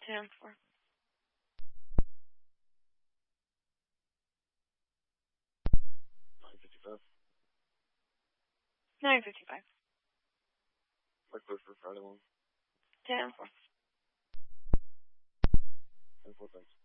10-4. 9:55. 9:55. Like clear for Friday one. 10-4. 10-4, thanks.